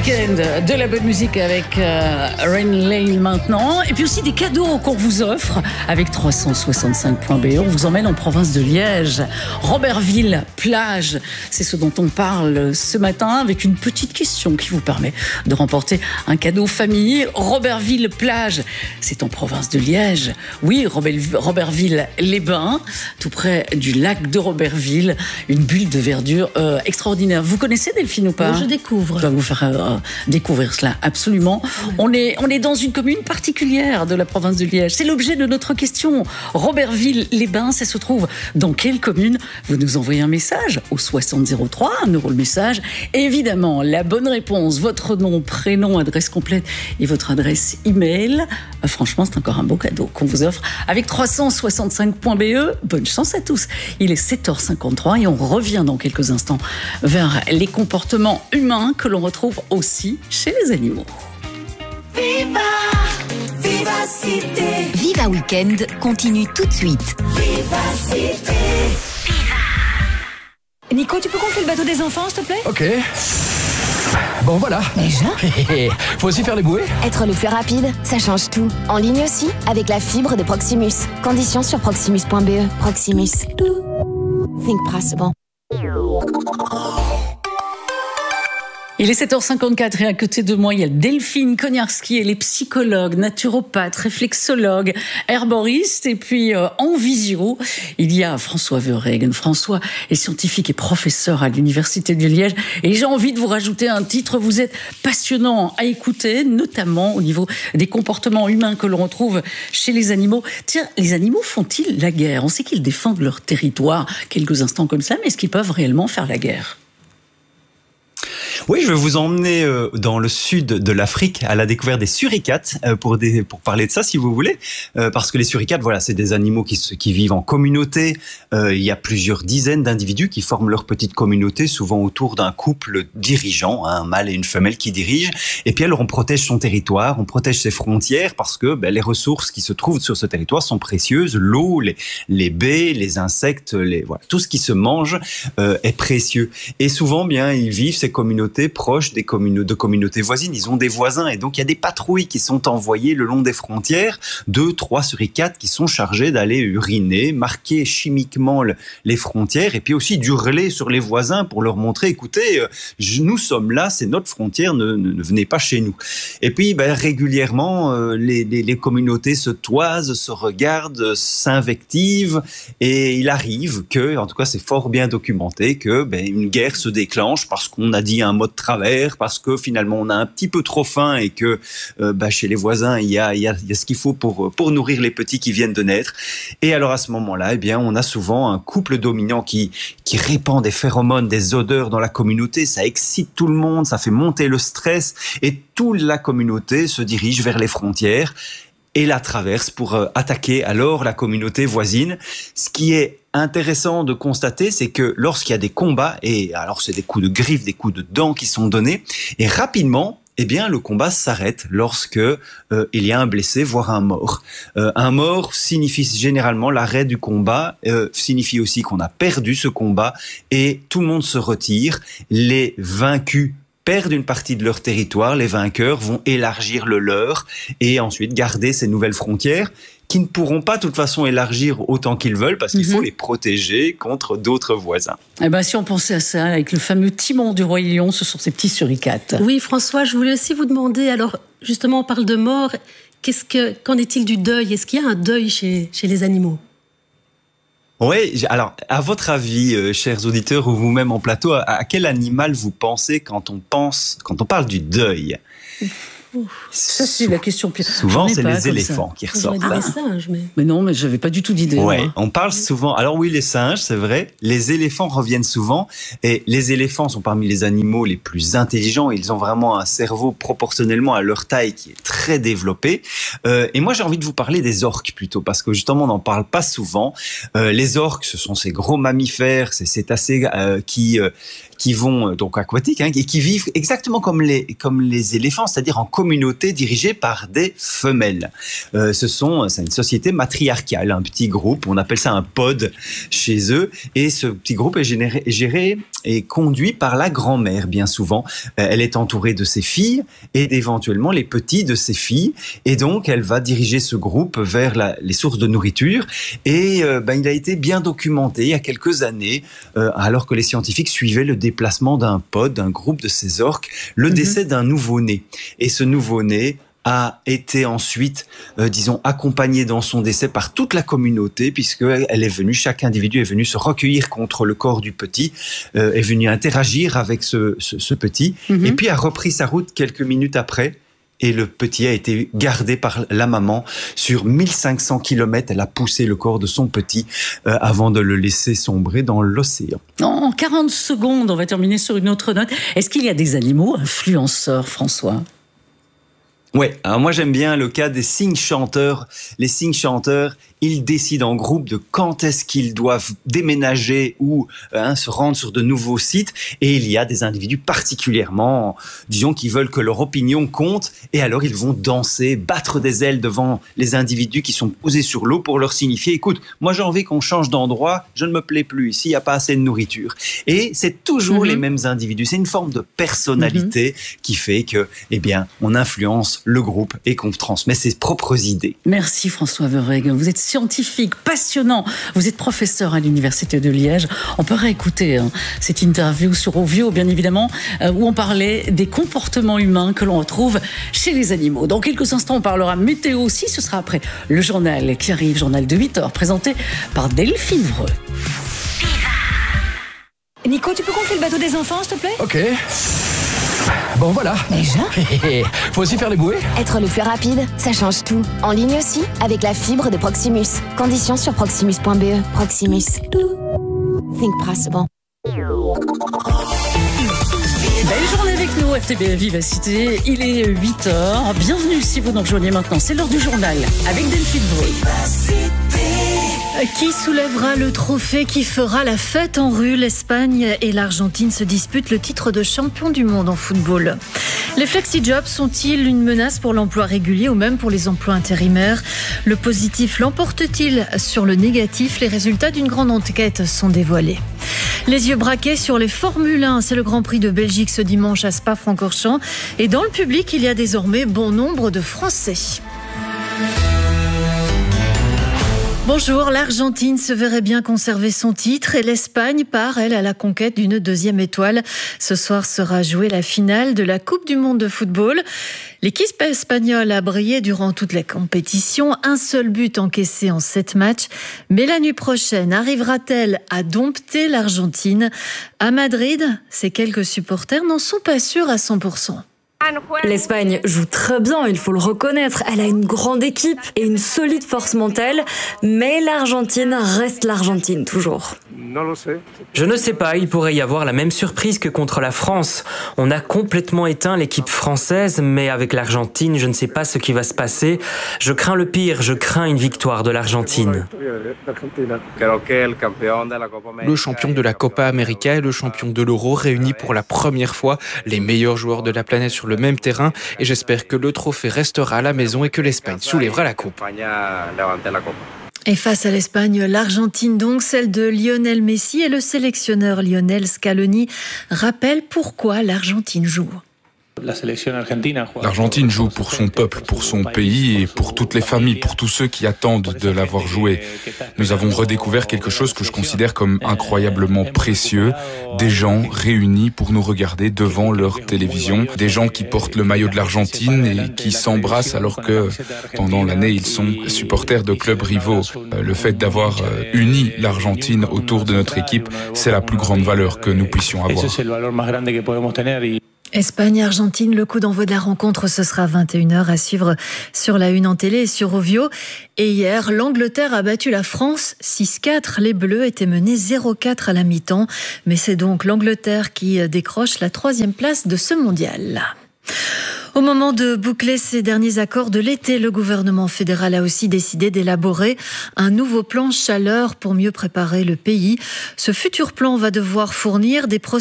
Weekend, de la bonne musique avec Rain Lane maintenant, et puis aussi des cadeaux qu'on vous offre avec 365.be. On vous emmène en province de Liège, Robertville, plage. C'est ce dont on parle ce matin avec une petite question qui vous permet de remporter un cadeau famille. Robertville, plage, c'est en province de Liège. Oui, Robertville-les-Bains, tout près du lac de Robertville, une bulle de verdure extraordinaire. Vous connaissez Delphine ou pas? Je découvre. Je vais vous faire découvrir cela, absolument. On est dans une commune particulière de la province de Liège. C'est l'objet de notre question. Robertville-les-Bains, ça se trouve dans quelle commune? Vous nous envoyez un message au 6003, 1 € le message. Et évidemment, la bonne réponse, votre nom, prénom, adresse complète et votre adresse email. Franchement, c'est encore un beau cadeau qu'on vous offre avec 365.be. Bonne chance à tous. Il est 7h53 et on revient dans quelques instants vers les comportements humains que l'on retrouve aussi chez les animaux. Viva, Vivacité. Viva Weekend continue tout de suite. Vivacité. Nico, tu peux gonfler le bateau des enfants, s'il te plaît? Ok. Bon, voilà. Déjà? Faut aussi faire les bouées. Être le plus rapide, ça change tout. En ligne aussi, avec la fibre de Proximus. Conditions sur proximus.be. Proximus. Think possible. Il est 7h54 et à côté de moi, il y a Delphine Kognarski. Elle est psychologue, naturopathe, réflexologue, herboriste. Et puis en visio, il y a François Verhaegen. François est scientifique et professeur à l'Université de Liège. Et j'ai envie de vous rajouter un titre. Vous êtes passionnant à écouter, notamment au niveau des comportements humains que l'on retrouve chez les animaux. Tiens, les animaux font-ils la guerre? On sait qu'ils défendent leur territoire quelques instants comme ça, mais est-ce qu'ils peuvent réellement faire la guerre? Oui, je vais vous emmener dans le sud de l'Afrique à la découverte des suricates pour parler de ça si vous voulez, parce que les suricates, voilà, c'est des animaux qui vivent en communauté. Il y a plusieurs dizaines d'individus qui forment leur petite communauté, souvent autour d'un couple dirigeant, un mâle et une femelle qui dirigent. Et puis alors on protège son territoire, on protège ses frontières parce que les ressources qui se trouvent sur ce territoire sont précieuses. L'eau, les baies, les insectes, voilà, tout ce qui se mange est précieux. Et souvent, bien, ils vivent ces communautés proches de communautés voisines. Ils ont des voisins et donc il y a des patrouilles qui sont envoyées le long des frontières, 2, 3 suricates qui sont chargés d'aller uriner, marquer chimiquement les frontières et puis aussi d'hurler sur les voisins pour leur montrer, écoutez, nous sommes là, c'est notre frontière, ne venez pas chez nous. Et puis régulièrement, les communautés se toisent, se regardent, s'invectivent et il arrive que, en tout cas c'est fort bien documenté, que une guerre se déclenche parce qu'on a dit un mot de travers, parce que finalement on a un petit peu trop faim et que chez les voisins il y a ce qu'il faut pour nourrir les petits qui viennent de naître. Et alors à ce moment-là, on a souvent un couple dominant qui répand des phéromones, des odeurs dans la communauté. Ça excite tout le monde, ça fait monter le stress et toute la communauté se dirige vers les frontières et la traverse pour attaquer alors la communauté voisine. Ce qui est intéressant de constater, c'est que lorsqu'il y a des combats, et alors c'est des coups de griffes, des coups de dents qui sont donnés, et rapidement, le combat s'arrête lorsque il y a un blessé, voire un mort. Un mort signifie généralement l'arrêt du combat, signifie aussi qu'on a perdu ce combat, et tout le monde se retire. Les vaincus perdent une partie de leur territoire, les vainqueurs vont élargir le leur et ensuite garder ces nouvelles frontières qui ne pourront pas de toute façon élargir autant qu'ils veulent parce qu'il faut les protéger contre d'autres voisins. Si on pensait à ça avec le fameux Timon du Roi Lion, ce sont ces petits suricates. Oui, François, je voulais aussi vous demander, alors justement on parle de mort, qu'en est-il du deuil? Est-ce qu'il y a un deuil chez les animaux? Oui, alors, à votre avis, chers auditeurs ou vous-même en plateau, à quel animal vous pensez quand on parle du deuil? Ça, c'est la question pire. Souvent, c'est les éléphants qui ressortent. J'aurais dit les singes, mais non, mais j'avais pas du tout d'idée. Ouais, on parle souvent. Alors oui, les singes, c'est vrai. Les éléphants reviennent souvent. Et les éléphants sont parmi les animaux les plus intelligents. Ils ont vraiment un cerveau proportionnellement à leur taille qui est très développé. Et moi, j'ai envie de vous parler des orques plutôt, parce que justement, on n'en parle pas souvent. Les orques, ce sont ces gros mammifères, ces cétacés qui qui vont donc aquatiques et qui vivent exactement comme les éléphants, c'est-à-dire en communauté dirigée par des femelles. C'est une société matriarcale, un petit groupe, on appelle ça un pod chez eux, et ce petit groupe est géré et conduit par la grand-mère bien souvent. Elle est entourée de ses filles et éventuellement les petits de ses filles, et donc elle va diriger ce groupe vers les sources de nourriture. Et il a été bien documenté il y a quelques années, alors que les scientifiques suivaient le déplacement d'un pod, d'un groupe de ces orques, le décès d'un nouveau-né. Et ce nouveau-né a été ensuite, accompagné dans son décès par toute la communauté, puisque chaque individu est venu se recueillir contre le corps du petit, est venu interagir avec ce petit, et puis a repris sa route quelques minutes après. Et le petit a été gardé par la maman sur 1500 km. Elle a poussé le corps de son petit avant de le laisser sombrer dans l'océan. En 40 secondes, on va terminer sur une autre note. Est-ce qu'il y a des animaux influenceurs, François ? Ouais, alors moi j'aime bien le cas des cygne-chanteurs. Les cygne-chanteurs, ils décident en groupe de quand est-ce qu'ils doivent déménager ou se rendre sur de nouveaux sites. Et il y a des individus particulièrement, qui veulent que leur opinion compte. Et alors ils vont danser, battre des ailes devant les individus qui sont posés sur l'eau pour leur signifier, écoute, moi j'ai envie qu'on change d'endroit, je ne me plais plus ici, il n'y a pas assez de nourriture. Et c'est toujours les mêmes individus. C'est une forme de personnalité qui fait que, on influence le groupe et qu'on transmet ses propres idées. Merci François Verregen. Vous êtes scientifique, passionnant. Vous êtes professeur à l'Université de Liège. On peut réécouter cette interview sur Ovio, bien évidemment, où on parlait des comportements humains que l'on retrouve chez les animaux. Dans quelques instants, on parlera météo aussi. Ce sera après le journal qui arrive, journal de 8h, présenté par Delphine Vreux. Nico, tu peux confier le bateau des enfants, s'il te plaît ? Ok. Bon voilà. Déjà ? Faut aussi faire les bouées ? Être le plus rapide, ça change tout. En ligne aussi, avec la fibre de Proximus. Conditions sur proximus.be. Proximus. Think possible. Belle journée avec nous, FTB Vivacité. Il est 8h. Bienvenue si vous nous rejoignez maintenant. C'est l'heure du journal avec Delphine Vreux. Qui soulèvera le trophée, qui fera la fête en rue? L'Espagne et l'Argentine se disputent le titre de champion du monde en football. Les flexi-jobs sont-ils une menace pour l'emploi régulier ou même pour les emplois intérimaires? Le positif l'emporte-t-il sur le négatif? Les résultats d'une grande enquête sont dévoilés. Les yeux braqués sur les Formule 1, c'est le Grand Prix de Belgique ce dimanche à Spa-Francorchamps. Et dans le public, il y a désormais bon nombre de Français. Bonjour, l'Argentine se verrait bien conserver son titre et l'Espagne part, elle, à la conquête d'une deuxième étoile. Ce soir sera jouée la finale de la Coupe du Monde de football. L'équipe espagnole a brillé durant toute la compétition, un seul but encaissé en 7 matchs. Mais la nuit prochaine, arrivera-t-elle à dompter l'Argentine? À Madrid, ces quelques supporters n'en sont pas sûrs à 100%. L'Espagne joue très bien, il faut le reconnaître. Elle a une grande équipe et une solide force mentale, mais l'Argentine reste l'Argentine toujours. Je ne sais pas, il pourrait y avoir la même surprise que contre la France. On a complètement éteint l'équipe française, mais avec l'Argentine, je ne sais pas ce qui va se passer. Je crains le pire, je crains une victoire de l'Argentine. Le champion de la Copa América et le champion de l'Euro réunit pour la première fois les meilleurs joueurs de la planète sur le même terrain, et j'espère que le trophée restera à la maison et que l'Espagne soulèvera la coupe. Et face à l'Espagne, l'Argentine donc, celle de Lionel Messi, et le sélectionneur Lionel Scaloni rappelle pourquoi l'Argentine joue. L'Argentine joue pour son peuple, pour son pays et pour toutes les familles, pour tous ceux qui attendent de l'avoir joué. Nous avons redécouvert quelque chose que je considère comme incroyablement précieux, des gens réunis pour nous regarder devant leur télévision, des gens qui portent le maillot de l'Argentine et qui s'embrassent alors que pendant l'année ils sont supporters de clubs rivaux. Le fait d'avoir uni l'Argentine autour de notre équipe, c'est la plus grande valeur que nous puissions avoir. Espagne-Argentine, le coup d'envoi de la rencontre, ce sera 21h à suivre sur la Une en télé et sur Ovio. Et hier, l'Angleterre a battu la France 6-4. Les Bleus étaient menés 0-4 à la mi-temps. Mais c'est donc l'Angleterre qui décroche la 3e place de ce mondial. Au moment de boucler ces derniers accords de l'été, le gouvernement fédéral a aussi décidé d'élaborer un nouveau plan chaleur pour mieux préparer le pays. Ce futur plan va devoir fournir des